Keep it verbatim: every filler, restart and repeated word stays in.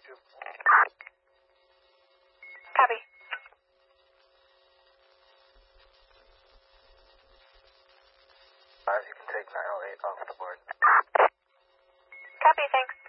two. Copy. Five, you can take nine oh eight off the board. Copy, thanks.